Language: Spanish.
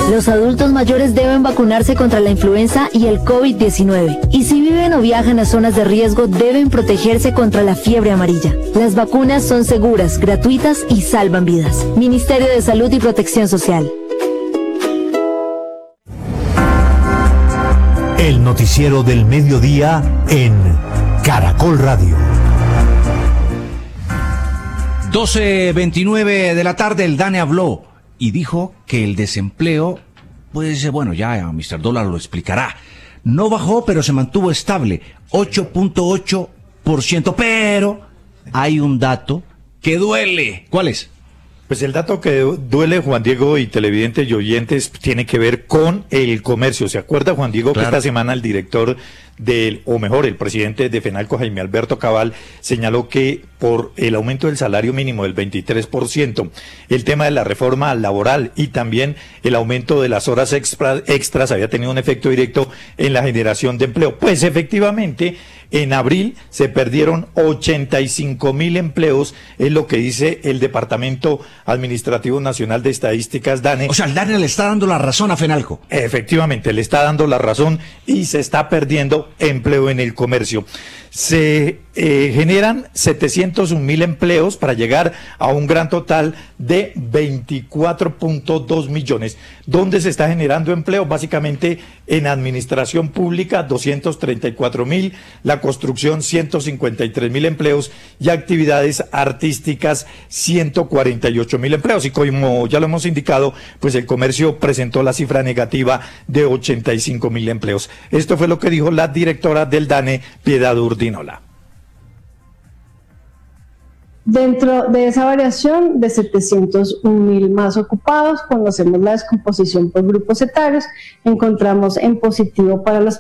Los adultos mayores deben vacunarse contra la influenza y el COVID-19. Y si viven o viajan a zonas de riesgo, deben protegerse contra la fiebre amarilla. Las vacunas son seguras, gratuitas y salvan vidas. Ministerio de Salud y Protección Social. El noticiero del mediodía en Caracol Radio. 12:29 de la tarde, el DANE habló y dijo que el desempleo, pues bueno, ya Mr. Dólar lo explicará. No bajó, pero se mantuvo estable, 8.8%. Pero hay un dato que duele. ¿Cuál es? Pues el dato que duele, Juan Diego, y televidentes y oyentes, tiene que ver con el comercio. ¿Se acuerda, Juan Diego, Claro. que esta semana el director el presidente de FENALCO, Jaime Alberto Cabal, señaló que por el aumento del salario mínimo del 23%, el tema de la reforma laboral y también el aumento de las horas extras había tenido un efecto directo en la generación de empleo? Pues efectivamente, en abril se perdieron 85.000 empleos, es lo que dice el Departamento Administrativo Nacional de Estadísticas, DANE. O sea, el DANE le está dando la razón a FENALCO. Efectivamente, le está dando la razón y se está perdiendo empleo en el comercio. Se generan 701.000 empleos para llegar a un gran total de 24.2 millones. ¿Dónde se está generando empleo? Básicamente en administración pública, 234.000, la construcción, 153.000 empleos, y actividades artísticas, 148.000 empleos. Y como ya lo hemos indicado, pues el comercio presentó la cifra negativa de 85.000 empleos. Esto fue lo que dijo la directora del DANE, Piedad Urdinola. Dentro de esa variación de 701.000 más ocupados, cuando hacemos la descomposición por grupos etarios, encontramos en positivo para las